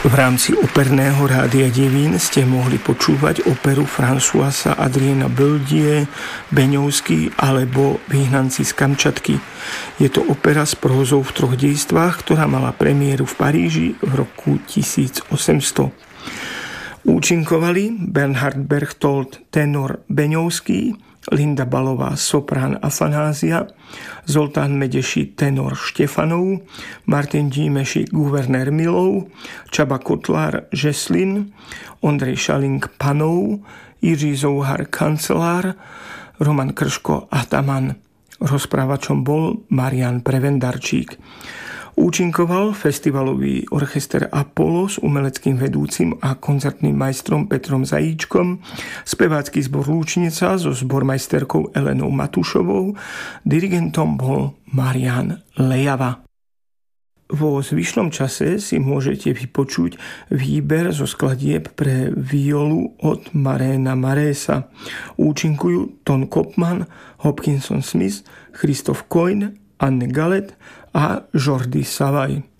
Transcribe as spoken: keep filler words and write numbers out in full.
V rámci operného rádia Devín ste mohli počúvať operu Françoisa Adriena Bourdieu, Beňovský alebo Vyhnanci z Kamčatky. Je to opera s prózou v troch dejstvách, ktorá mala premiéru v Paríži v roku tisícosemsto. Účinkovali Bernhard Berchtold, tenor Beňovský, Linda Balová, soprán Afanázia, Zoltán Medeši, tenor Štefanov, Martin Dímeši, guvernér Milov, Csaba Kotlár, žeslin, Ondrej Šalink, panov, Jiří Zouhar, kancelár, Roman Krško, ataman. Rozprávačom bol Marián Prevendarčík. Účinkoval festivalový orchester Apollo s umeleckým vedúcim a koncertným majstrom Petrom Zajíčkom, spevácky zbor Lúčnica so zbormajsterkou Elenou Matušovou, dirigentom bol Marián Lejava. Vo zvyšnom čase si môžete vypočuť výber zo skladieb pre violu od Maréna Marésa. Účinkujú Ton Kopman, Hopkinson Smith, Christoph Coyne, Anne Gallet a Jordi Savay.